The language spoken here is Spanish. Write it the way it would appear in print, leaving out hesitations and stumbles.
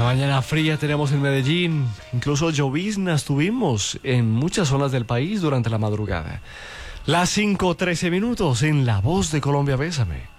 mañana fría tenemos en Medellín, incluso lloviznas tuvimos en muchas zonas del país durante la madrugada. Las 5:13 en La Voz de Colombia, bésame.